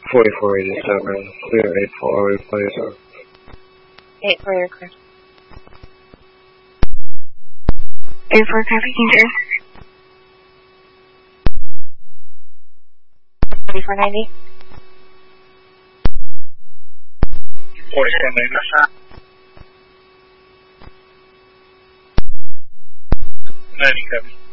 4487, clear 84, replacer. 84 aircraft. 84 copy, King 4490. 4490. 90 copy.